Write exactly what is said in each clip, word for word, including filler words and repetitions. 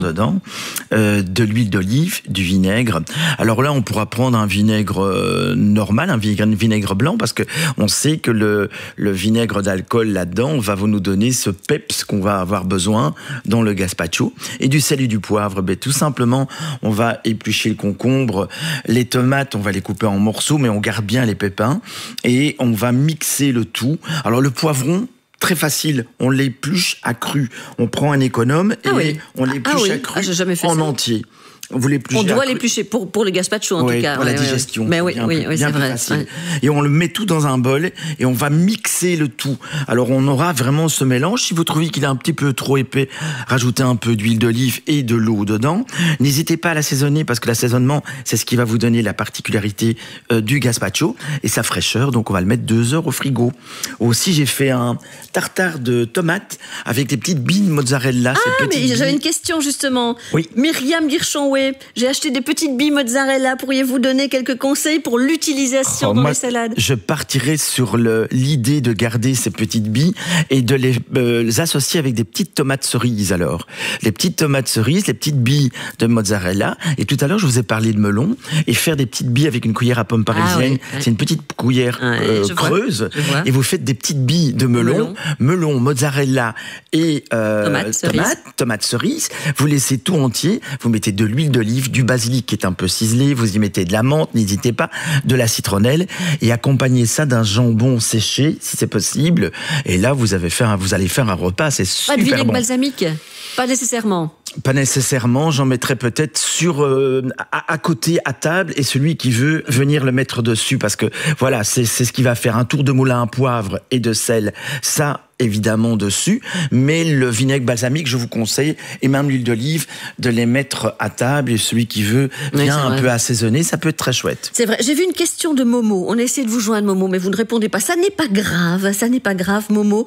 dedans, euh, de l'huile d'olive, du vinaigre. Alors là, on pourra prendre un vinaigre euh, normal, un vinaigre, vinaigre blanc, parce que on sait que le, le vinaigre d'alcool là-dedans va vous nous donner ce peps qu'on va avoir besoin dans le gazpacho. Et du sel et du poivre, ben, tout simplement, on va éplucher le concombre, les tomates, on va les couper en morceaux, mais on garde bien les pépins, et on va mixer le tout. Alors le poivron, très facile, on l'épluche à cru. On prend un économe et ah oui. on l'épluche ah oui. à cru ah, j'ai jamais fait en ça. entier. Vous on doit l'éplucher pour, pour le gazpacho en oui, tout cas. Pour ouais, la digestion. Mais oui, oui, oui, c'est vrai. Ouais. Et on le met tout dans un bol et on va mixer le tout. Alors on aura vraiment ce mélange. Si vous trouvez qu'il est un petit peu trop épais, rajoutez un peu d'huile d'olive et de l'eau dedans. N'hésitez pas à l'assaisonner parce que l'assaisonnement, c'est ce qui va vous donner la particularité euh, du gazpacho et sa fraîcheur. Donc on va le mettre deux heures au frigo. Aussi, j'ai fait un tartare de tomates avec des petites billes de mozzarella. Ah, mais j'avais une question justement. Oui. Myriam Guirchon-Way. J'ai acheté des petites billes mozzarella. Pourriez-vous donner quelques conseils pour l'utilisation oh, dans moi, les salades? Je partirais sur le, l'idée de garder ces petites billes et de les, euh, les associer avec des petites tomates cerises alors. Les petites tomates cerises, les petites billes de mozzarella. Et tout à l'heure, je vous ai parlé de melon. Et faire des petites billes avec une cuillère à pomme parisienne, ah, oui, c'est une petite cuillère ah, euh, creuse. Vois, et vous faites des petites billes de melon, melon, melon mozzarella et euh, tomate, tomate, tomate cerise. Vous laissez tout entier. Vous mettez de l'huile d'olive, du basilic qui est un peu ciselé, vous y mettez de la menthe, n'hésitez pas, de la citronnelle, et accompagnez ça d'un jambon séché, si c'est possible. Et là, vous, avez fait un, vous allez faire un repas, c'est super bon. Pas de vinaigre balsamique? Pas nécessairement. Pas nécessairement, j'en mettrai peut-être sur euh, à, à côté à table et celui qui veut venir le mettre dessus parce que voilà, c'est c'est ce qui va faire un tour de moulin à poivre et de sel. Ça évidemment dessus, mais le vinaigre balsamique, je vous conseille, et même l'huile d'olive, de les mettre à table et celui qui veut oui, bien un peu assaisonner, ça peut être très chouette. C'est vrai, j'ai vu une question de Momo, on a essayé de vous joindre Momo, mais vous ne répondez pas, ça n'est pas grave, ça n'est pas grave Momo,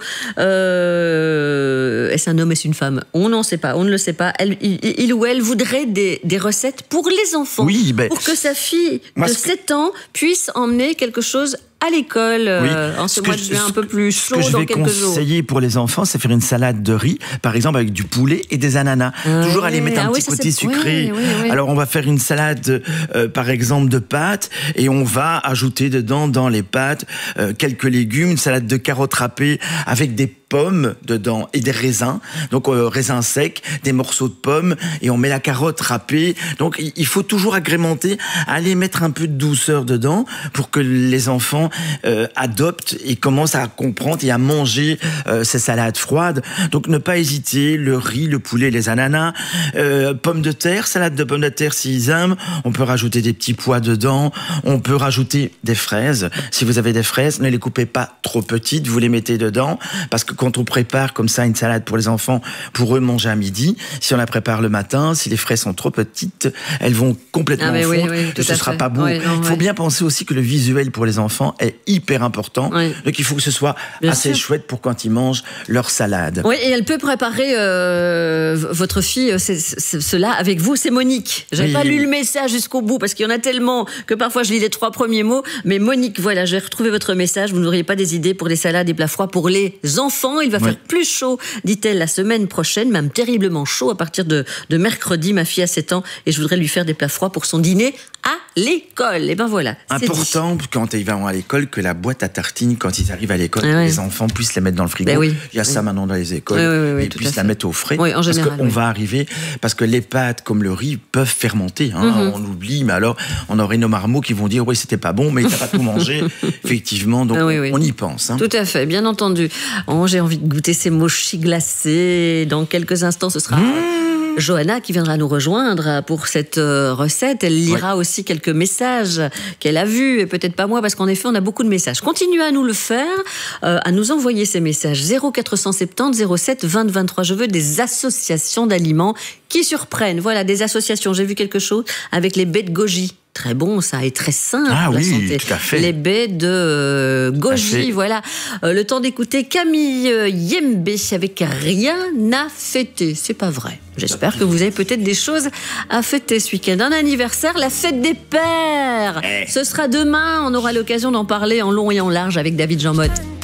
euh... est-ce un homme, est-ce une femme? On n'en sait pas, on ne le sait pas, elle, il, il ou elle voudrait des, des recettes pour les enfants, oui, ben, pour que sa fille de sept ans puisse emmener quelque chose à l'école, oui. euh, en ce, ce mois de juin un peu plus chaud dans quelques jours. Ce que je vais conseiller pour les enfants, c'est faire une salade de riz, par exemple avec du poulet et des ananas. Euh, Toujours aller mettre un ah petit oui, côté sucré. Oui, oui, oui. Alors on va faire une salade, euh, par exemple de pâtes, et on va ajouter dedans, dans les pâtes, euh, quelques légumes, une salade de carottes râpées avec des pommes dedans et des raisins, donc euh, raisins secs, des morceaux de pommes, et on met la carotte râpée. Donc il faut toujours agrémenter, aller mettre un peu de douceur dedans pour que les enfants euh, adoptent et commencent à comprendre et à manger euh, ces salades froides. Donc ne pas hésiter, le riz, le poulet, les ananas, euh, pommes de terre, salade de pommes de terre s'ils aiment. On peut rajouter des petits pois dedans. On peut rajouter des fraises. Si vous avez des fraises, ne les coupez pas trop petites, vous les mettez dedans, parce que quand on prépare comme ça une salade pour les enfants, pour eux manger à midi, si on la prépare le matin, si les fraises sont trop petites, elles vont complètement ah fondre, oui, oui, et ce ne sera fait. pas beau. Il oui, faut ouais. bien penser aussi que le visuel pour les enfants est hyper important. Oui. Donc il faut que ce soit bien assez sûr. chouette pour quand ils mangent leur salade. Oui, et elle peut préparer euh, votre fille c'est, c'est, cela avec vous. C'est Monique. J'avais oui. pas lu le message jusqu'au bout parce qu'il y en a tellement que parfois je lis les trois premiers mots. Mais Monique, voilà, j'ai retrouvé votre message. Vous n'auriez pas des idées pour des salades et plats froids pour les enfants? Il va oui. faire plus chaud, dit-elle, la semaine prochaine, même terriblement chaud à partir de, de mercredi. Ma fille a sept ans et je voudrais lui faire des plats froids pour son dîner à l'école. Et ben voilà. Important dit. Quand ils vont à l'école que la boîte à tartines, quand ils arrivent à l'école, ah ouais. les enfants puissent les mettre dans le frigo. Ben oui. Il y a oui. ça maintenant dans les écoles. Oui, oui, oui, ils puissent la mettre au frais. Oui, en général, parce qu'on oui. va arriver, parce que les pâtes comme le riz peuvent fermenter. Hein, mm-hmm. On oublie, mais alors on aurait nos marmots qui vont dire oui c'était pas bon, mais t'as pas tout mangé. Effectivement, donc ah oui, oui. on y pense. Hein. Tout à fait, bien entendu. Oh, j'ai envie de goûter ces mochis glacés. Dans quelques instants, ce sera. Mmh. Johanna qui viendra nous rejoindre pour cette recette. Elle lira ouais. aussi quelques messages qu'elle a vus, et peut-être pas moi, parce qu'en effet, on a beaucoup de messages. Continuez à nous le faire, euh, à nous envoyer ces messages. zéro quatre cent soixante-dix zéro sept vingt vingt-trois. Je veux des associations d'aliments qui surprennent. Voilà, des associations. J'ai vu quelque chose avec les baies de goji. Très bon, ça, est très sain ah, pour oui, la santé. Tout à fait. Les baies de euh, goji, voilà. Euh, le temps d'écouter Camille euh, Yembe avec Rien à fêter. C'est pas vrai. J'espère que vous avez peut-être des choses à fêter ce week-end. Un anniversaire, la fête des pères. Eh. Ce sera demain. On aura l'occasion d'en parler en long et en large avec David Jean Motte.